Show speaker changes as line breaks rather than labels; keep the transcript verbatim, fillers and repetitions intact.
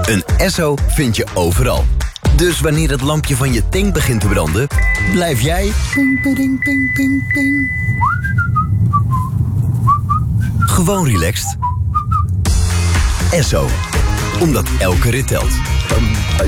Een Esso vind je overal. Dus wanneer het lampje van je tank begint te branden, blijf jij ping, ping, ping, ping, ping. Gewoon relaxed. Esso. Omdat elke rit telt.